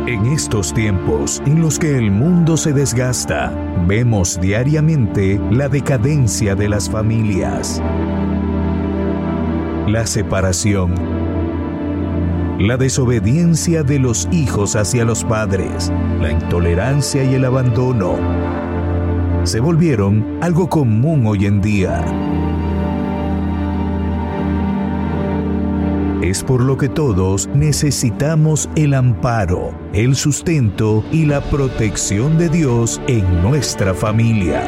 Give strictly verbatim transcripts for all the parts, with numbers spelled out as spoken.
En estos tiempos en los que el mundo se desgasta, vemos diariamente la decadencia de las familias, la separación, la desobediencia de los hijos hacia los padres, la intolerancia y el abandono se volvieron algo común hoy en día. Es por lo que todos necesitamos el amparo, el sustento y la protección de Dios en nuestra familia.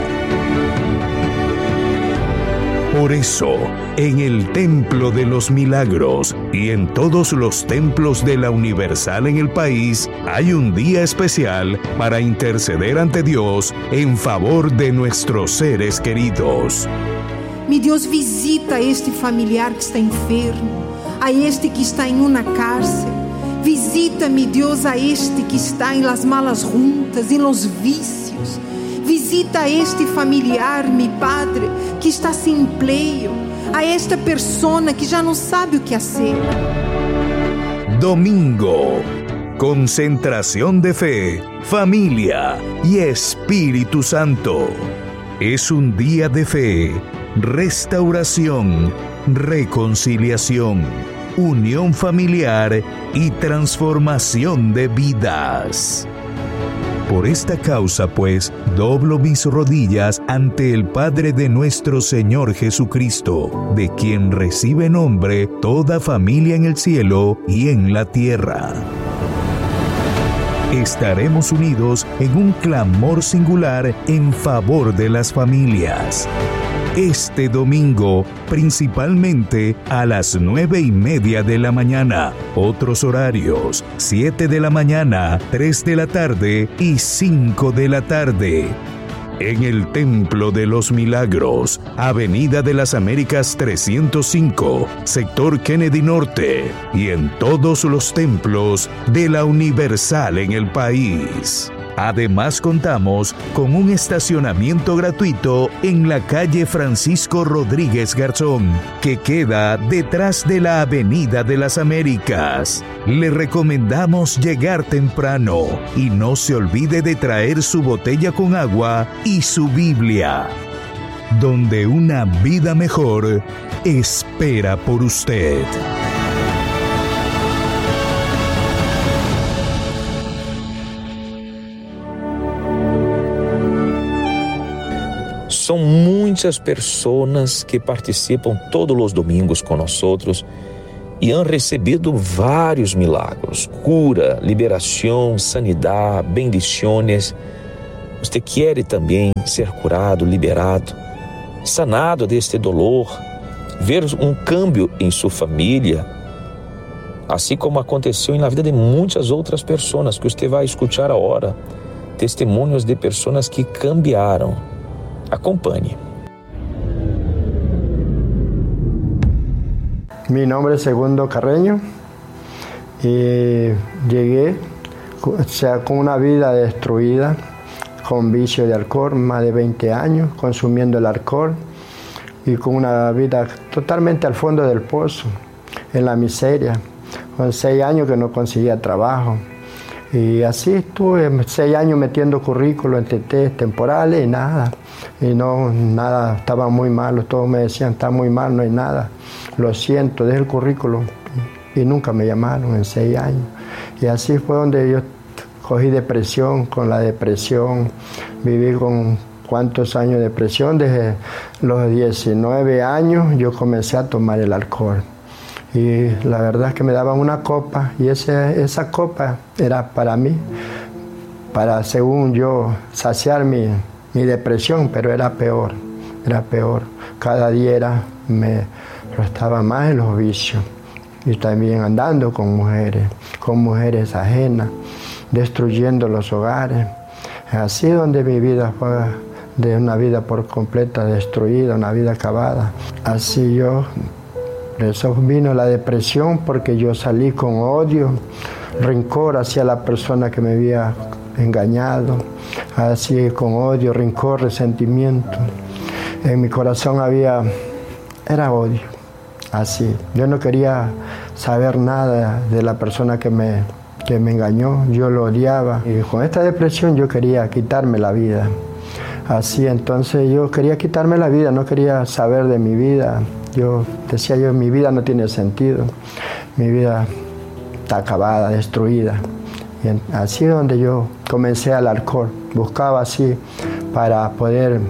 Por eso, en el Templo de los Milagros y en todos los templos de la Universal en el país, hay un día especial para interceder ante Dios en favor de nuestros seres queridos. Mi Dios, visita a este familiar que está enfermo, a este que está en una cárcel. Visita, mi Dios, a este que está en las malas juntas, en los vicios. Visita a este familiar, mi Padre, que está sin empleo, a esta persona que ya no sabe o que hacer. Domingo, concentración de fe, familia y Espíritu Santo. Es un día de fe, restauración, reconciliación, unión familiar y transformación de vidas. Por esta causa, pues, doblo mis rodillas ante el Padre de nuestro Señor Jesucristo, de quien recibe nombre toda familia en el cielo y en la tierra. Estaremos unidos en un clamor singular en favor de las familias. Este domingo, principalmente a las nueve y media de la mañana. Otros horarios: siete de la mañana, tres de la tarde y cinco de la tarde. En el Templo de los Milagros, Avenida de las Américas trescientos cinco, Sector Kennedy Norte, y en todos los templos de la Universal en el país. Además, contamos con un estacionamiento gratuito en la calle Francisco Rodríguez Garzón, que queda detrás de la Avenida de las Américas. Le recomendamos llegar temprano y no se olvide de traer su botella con agua y su Biblia, donde una vida mejor espera por usted. São muitas pessoas que participam todos os domingos com nós outros e han recebido vários milagros, cura, liberação, sanidade, bendições. Você quer também ser curado, liberado, sanado deste dolor, ver um câmbio em sua família, assim como aconteceu na vida de muitas outras pessoas que você vai escutar agora, testemunhos de pessoas que cambiaram. Acompañe. Mi nombre es Segundo Carreño y llegué o sea, con una vida destruida, con vicio de alcohol, más de veinte años, consumiendo el alcohol y con una vida totalmente al fondo del pozo, en la miseria, con seis años que no conseguía trabajo. Y así estuve seis años metiendo currículo en T T temporales y nada. Y no, nada, estaba muy malo. Todos me decían, está muy mal, no hay nada. Lo siento, dejé el currículo. Y, y nunca me llamaron en seis años. Y así fue donde yo cogí depresión, con la depresión. Viví con cuántos años de depresión. Desde los diecinueve años yo comencé a tomar el alcohol. Y la verdad es que me daban una copa y ese, esa copa era para mí, para según yo saciar mi, mi depresión, pero era peor, era peor. Cada día era, me restaba más en los vicios y también andando con mujeres, con mujeres ajenas, destruyendo los hogares. Así donde mi vida fue de una vida por completa destruida, una vida acabada. Así yo... Por eso vino la depresión, porque yo salí con odio, rencor hacia la persona que me había engañado, así con odio, rencor, resentimiento. En mi corazón había, era odio, así. Yo no quería saber nada de la persona que me, que me engañó, yo lo odiaba. Y con esta depresión yo quería quitarme la vida. Así entonces yo quería quitarme la vida, no quería saber de mi vida. Yo decía yo, mi vida no tiene sentido, mi vida está acabada, destruida. Y así es donde yo comencé al alcohol, buscaba así para poder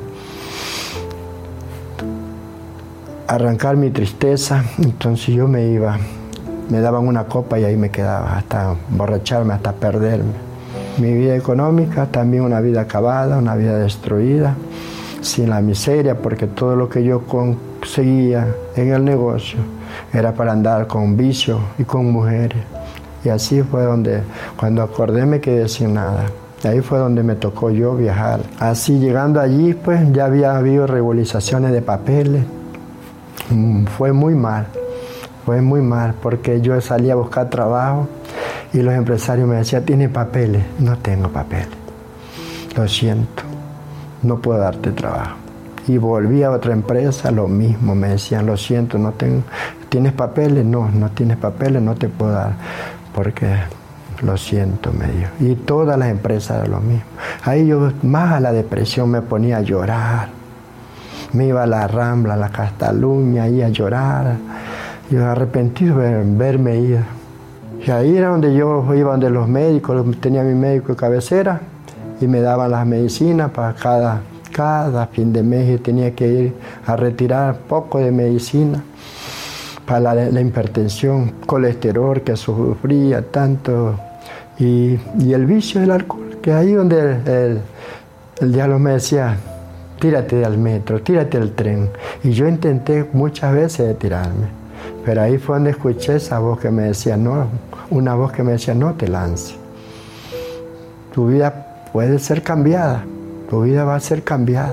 arrancar mi tristeza. Entonces yo me iba, me daban una copa y ahí me quedaba hasta emborracharme, hasta perderme. Mi vida económica, también una vida acabada, una vida destruida, sin la miseria, porque todo lo que yo conseguía en el negocio era para andar con vicio y con mujeres. Y así fue donde, cuando acordé, me quedé sin nada. Ahí fue donde me tocó yo viajar. Así llegando allí, pues ya había habido regularizaciones de papeles. Fue muy mal, fue muy mal, porque yo salía a buscar trabajo y los empresarios me decían, ¿tiene papeles? No tengo papeles. Lo siento, no puedo darte trabajo. Y volví a otra empresa, lo mismo, me decían, lo siento, no tengo, ¿tienes papeles? No, no tienes papeles, no te puedo dar, porque lo siento, me dijo. Y todas las empresas eran lo mismo. Ahí yo más a la depresión me ponía a llorar. Me iba a la Rambla, a la Castaluña, ahí a llorar. Yo arrepentido de verme ir. Y ahí era donde yo iba donde los médicos, tenía mi médico de cabecera y me daban las medicinas para cada, cada fin de mes. Yo tenía que ir a retirar poco de medicina para la, la hipertensión, colesterol que sufría tanto y, y el vicio del alcohol, que ahí donde el, el, el diablo me decía, tírate del metro, tírate del tren. Y yo intenté muchas veces de tirarme, pero ahí fue donde escuché esa voz que me decía, no, una voz que me decía, no te lances. Tu vida puede ser cambiada, tu vida va a ser cambiada.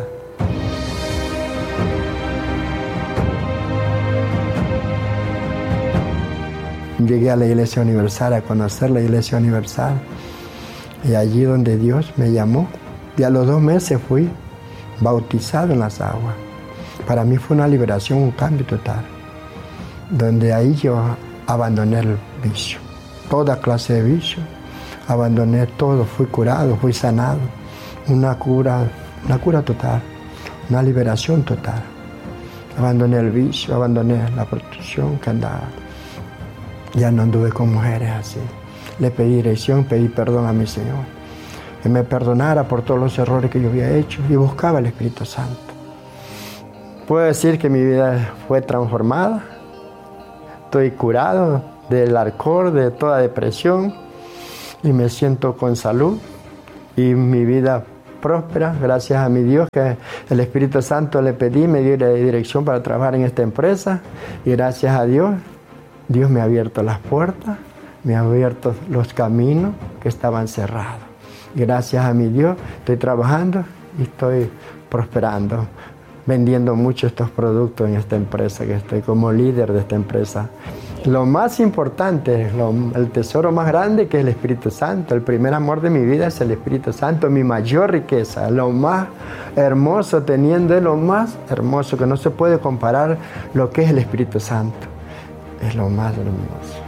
Llegué a la Iglesia Universal, a conocer la Iglesia Universal, y allí donde Dios me llamó, y a los dos meses fui bautizado en las aguas. Para mí fue una liberación, un cambio total, donde ahí yo abandoné el vicio, toda clase de vicio, abandoné todo, fui curado, fui sanado, una cura, una cura total, una liberación total. Abandoné el vicio, abandoné la prostitución que andaba. Ya no anduve con mujeres así. Le pedí dirección, pedí perdón a mi Señor, que me perdonara por todos los errores que yo había hecho y buscaba el Espíritu Santo. Puedo decir que mi vida fue transformada. Estoy curado del alcohol, de toda depresión y me siento con salud y mi vida próspera gracias a mi Dios, que el Espíritu Santo le pedí, me dio la dirección para trabajar en esta empresa y gracias a Dios, Dios me ha abierto las puertas, me ha abierto los caminos que estaban cerrados. Gracias a mi Dios estoy trabajando y estoy prosperando, vendiendo mucho estos productos en esta empresa, que estoy como líder de esta empresa. Lo más importante, lo, el tesoro más grande, que es el Espíritu Santo. El primer amor de mi vida es el Espíritu Santo, mi mayor riqueza, lo más hermoso, teniendo lo más hermoso, que no se puede comparar lo que es el Espíritu Santo. Es lo más hermoso.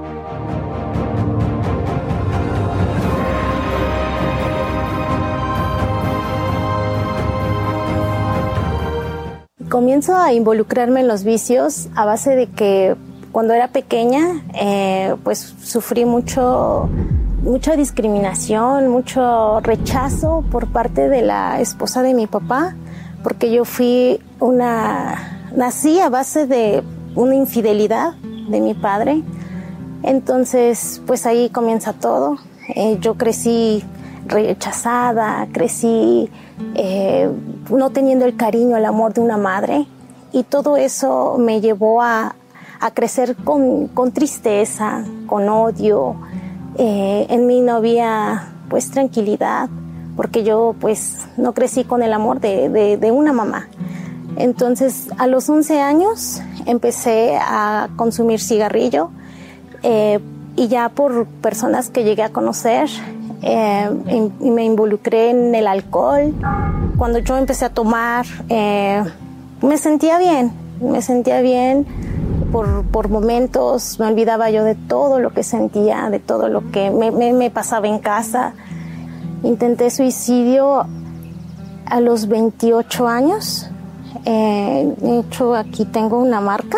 Comienzo a involucrarme en los vicios a base de que cuando era pequeña, eh, pues sufrí mucho, mucha discriminación, mucho rechazo por parte de la esposa de mi papá, porque yo fui una, nací a base de una infidelidad de mi padre. Entonces, pues ahí comienza todo. Eh, yo crecí rechazada, crecí eh, no teniendo el cariño, el amor de una madre, y todo eso me llevó a, a crecer con, con tristeza, con odio. Eh, en mí no había pues tranquilidad, porque yo pues no crecí con el amor de, de, de una mamá. Entonces, a los once años empecé a consumir cigarrillo eh, y ya por personas que llegué a conocer eh, y me involucré en el alcohol. Cuando yo empecé a tomar, eh, me sentía bien, me sentía bien por, por momentos me olvidaba yo de todo lo que sentía, de todo lo que me, me, me pasaba en casa. Intenté suicidio a los veintiocho años. Eh, de hecho, aquí tengo una marca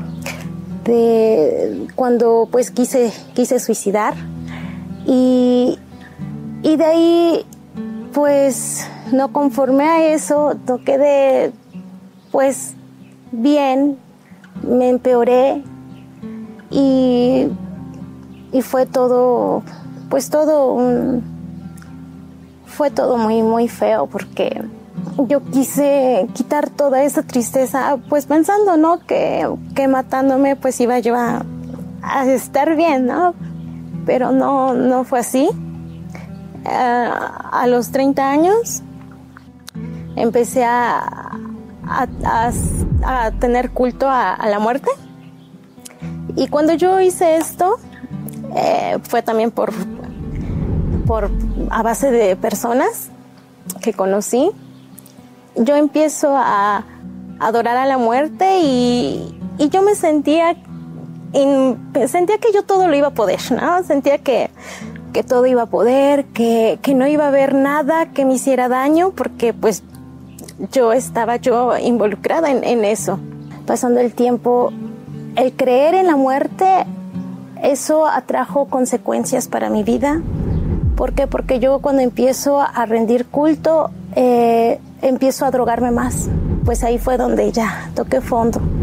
de cuando pues quise, quise suicidar. Y, y de ahí, pues, no conforme a eso, no quedé, pues, bien, me empeoré y, y fue todo, pues, todo un, fue todo muy, muy feo porque yo quise quitar toda esa tristeza, pues, pensando, ¿no?, que, que matándome, pues, iba yo a, a estar bien, ¿no? Pero no, no fue así. Uh, a los treinta años empecé a, a, a, a tener culto a, a la muerte. Y cuando yo hice esto, eh, fue también por, por a base de personas que conocí. Yo empiezo a adorar a la muerte y, y yo me sentía... Y sentía que yo todo lo iba a poder, ¿no? Sentía que, que todo iba a poder, que, que no iba a haber nada que me hiciera daño, porque pues yo estaba yo involucrada en, en eso. Pasando el tiempo, el creer en la muerte, eso atrajo consecuencias para mi vida. ¿Por qué? Porque yo cuando empiezo a rendir culto, eh, empiezo a drogarme más. Pues ahí fue donde ya toqué fondo.